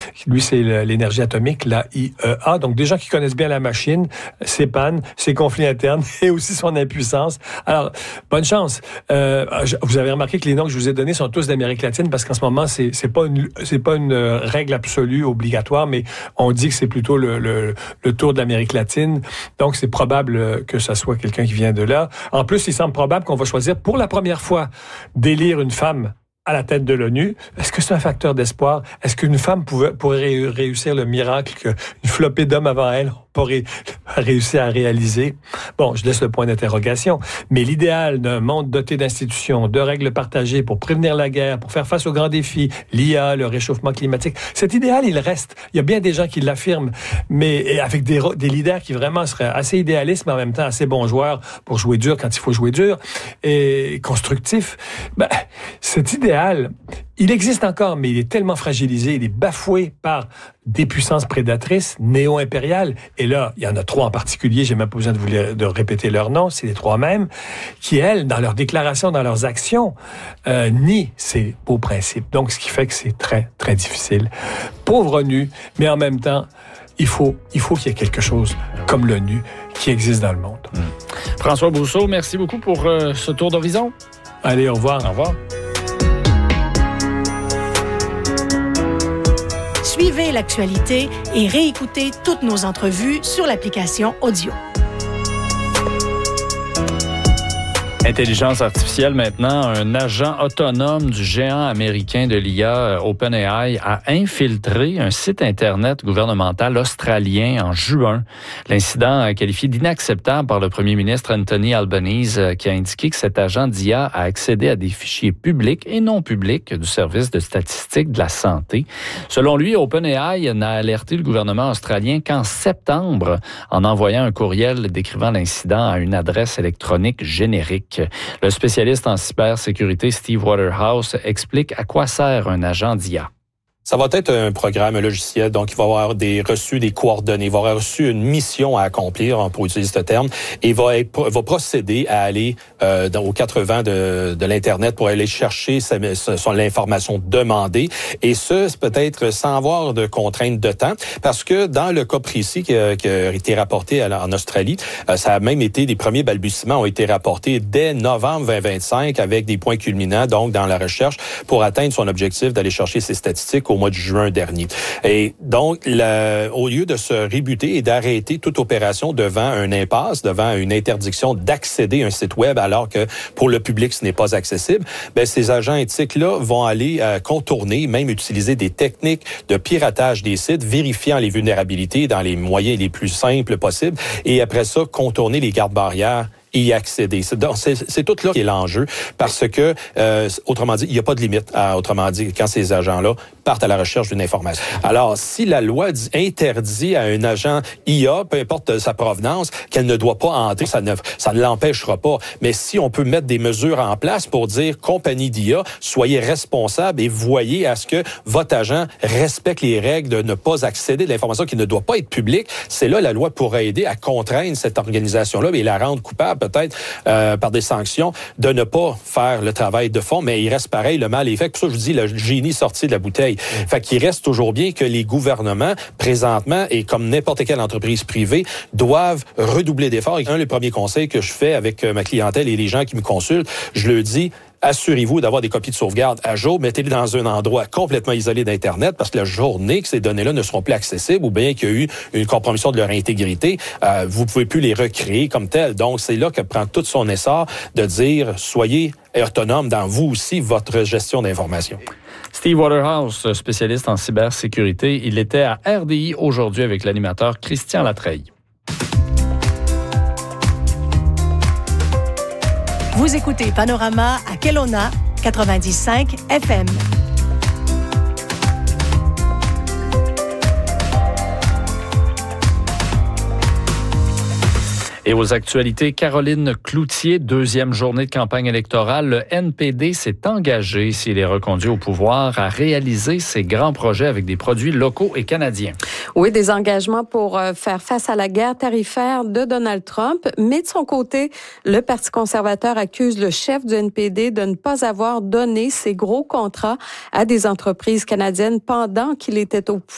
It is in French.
Lui, c'est l'énergie atomique, la IEA. Donc, des gens qui connaissent bien la machine, ses pannes, ses conflits internes et aussi son impuissance. Alors, bonne chance. Vous avez remarqué que les noms que je vous ai donnés sont tous d'Amérique latine parce qu'en ce moment, c'est pas une règle absolue obligatoire, mais on dit que c'est plutôt le tour de l'Amérique latine. Donc, c'est probable que ça soit quelqu'un qui vient de là. En plus, il semble probable qu'on va choisir pour la première fois d'élire une femme à la tête de l'ONU. Est-ce que c'est un facteur d'espoir? Est-ce qu'une femme pourrait réussir le miracle qu'une flopée d'hommes avant elle pourrait réussir à réaliser? Bon, je laisse le point d'interrogation. Mais l'idéal d'un monde doté d'institutions, de règles partagées pour prévenir la guerre, pour faire face aux grands défis, l'IA, le réchauffement climatique, cet idéal, il reste. Il y a bien des gens qui l'affirment, mais avec des leaders qui vraiment seraient assez idéalistes, mais en même temps assez bons joueurs pour jouer dur quand il faut jouer dur et constructifs. Cet idéal, il existe encore, mais il est tellement fragilisé, il est bafoué par des puissances prédatrices, néo-impériales. Et là, il y en a 3 en particulier, j'ai même pas besoin de répéter leurs noms, c'est les 3 mêmes, qui, elles, dans leurs déclarations, dans leurs actions, nient ces beaux principes. Donc, ce qui fait que c'est très, très difficile. Pauvre ONU, mais en même temps, il faut qu'il y ait quelque chose comme l'ONU qui existe dans le monde. François Bousseau, merci beaucoup pour ce tour d'horizon. Allez, au revoir. Au revoir. Suivez l'actualité et réécoutez toutes nos entrevues sur l'application Audio. Intelligence artificielle maintenant, un agent autonome du géant américain de l'IA OpenAI a infiltré un site Internet gouvernemental australien en juin. L'incident qualifié d'inacceptable par le premier ministre Anthony Albanese qui a indiqué que cet agent d'IA a accédé à des fichiers publics et non publics du service de statistique de la santé. Selon lui, OpenAI n'a alerté le gouvernement australien qu'en septembre en envoyant un courriel décrivant l'incident à une adresse électronique générique. Le spécialiste en cybersécurité Steve Waterhouse explique à quoi sert un agent d'IA. Ça va être un programme, un logiciel, donc il va avoir reçu des coordonnées, il va avoir reçu une mission à accomplir, pour utiliser ce terme, et va procéder à aller aux 4 vents de l'Internet pour aller chercher l'information demandée, et ce, peut-être sans avoir de contraintes de temps, parce que dans le cas précis qui a été rapporté en Australie, ça a même été, des premiers balbutiements ont été rapportés dès novembre 2025 avec des points culminants, donc dans la recherche, pour atteindre son objectif d'aller chercher ces statistiques au mois de juin dernier. Et donc, au lieu de se rebuter et d'arrêter toute opération devant une impasse, devant une interdiction d'accéder à un site web alors que pour le public, ce n'est pas accessible, ces agents éthiques-là vont aller contourner, même utiliser des techniques de piratage des sites, vérifiant les vulnérabilités dans les moyens les plus simples possibles et après ça, contourner les garde-barrières et y accéder. C'est tout là qui est l'enjeu parce que, autrement dit, il n'y a pas de limite, autrement dit, quand ces agents-là partent à la recherche d'une information. Alors, si la loi interdit à un agent IA, peu importe sa provenance, qu'elle ne doit pas entrer, ça ne l'empêchera pas. Mais si on peut mettre des mesures en place pour dire, compagnie d'IA, soyez responsable et voyez à ce que votre agent respecte les règles de ne pas accéder à l'information qui ne doit pas être publique, c'est là la loi pourrait aider à contraindre cette organisation-là et la rendre coupable peut-être par des sanctions, de ne pas faire le travail de fond, mais il reste pareil, le mal est fait. Pour ça, je vous dis, le génie sorti de la bouteille. Fait qu'il reste toujours bien que les gouvernements, présentement, et comme n'importe quelle entreprise privée, doivent redoubler d'efforts. Et le premier conseil que je fais avec ma clientèle et les gens qui me consultent, je leur dis, assurez-vous d'avoir des copies de sauvegarde à jour. Mettez-les dans un endroit complètement isolé d'Internet parce que la journée que ces données-là ne seront plus accessibles ou bien qu'il y a eu une compromission de leur intégrité, vous ne pouvez plus les recréer comme telles. Donc, c'est là que prend tout son essor de dire, soyez autonome dans vous aussi, votre gestion d'information. Steve Waterhouse, spécialiste en cybersécurité, il était à RDI aujourd'hui avec l'animateur Christian Latreille. Vous écoutez Panorama à Kelowna, 90.5 FM. Et aux actualités, Caroline Cloutier, deuxième journée de campagne électorale, le NPD s'est engagé, s'il est reconduit au pouvoir, à réaliser ses grands projets avec des produits locaux et canadiens. Oui, des engagements pour faire face à la guerre tarifaire de Donald Trump. Mais de son côté, le Parti conservateur accuse le chef du NPD de ne pas avoir donné ses gros contrats à des entreprises canadiennes pendant qu'il était au pouvoir.